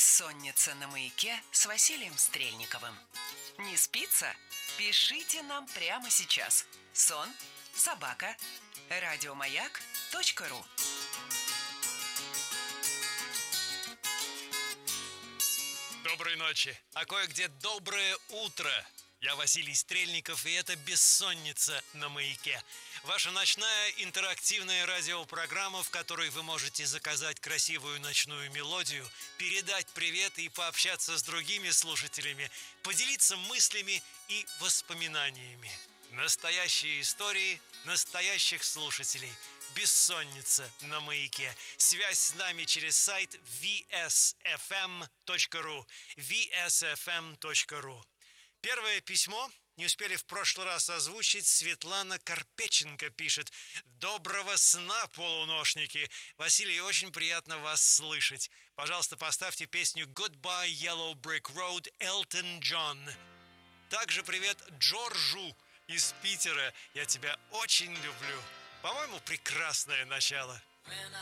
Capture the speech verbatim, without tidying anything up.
Бессонница на маяке с Василием Стрельниковым. Не спится? Пишите нам прямо сейчас. Сон собака радиомаяк.ру. Доброй ночи, а кое-где доброе утро. Я Василий Стрельников, и это «Бессонница на маяке». Ваша ночная интерактивная радиопрограмма, в которой вы можете заказать красивую ночную мелодию, передать привет и пообщаться с другими слушателями, поделиться мыслями и воспоминаниями. Настоящие истории настоящих слушателей. «Бессонница на маяке». Связь с нами через сайт ви эс эф эм точка ру. ви эс эф эм точка ру. Первое письмо не успели в прошлый раз озвучить. Светлана Карпеченко пишет: «Доброго сна, полуношники! Василий, очень приятно вас слышать. Пожалуйста, поставьте песню «Goodbye Yellow Brick Road» Элтон Джон». Также привет Джорджу из Питера. Я тебя очень люблю. По-моему, прекрасное начало.